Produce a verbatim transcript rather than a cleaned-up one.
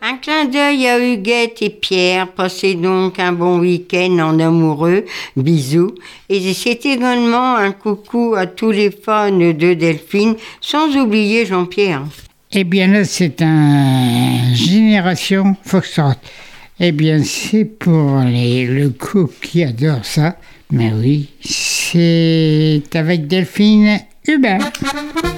Un clin d'œil à Huguette et Pierre. Passez donc un bon week-end en amoureux. Bisous. Et c'est également un coucou à tous les fans de Delphine, sans oublier Jean-Pierre. Eh bien là, c'est un Génération Foxtrot. Eh bien, c'est pour les, le couple qui adore ça. Mais oui, c'est avec Delphine Hubert.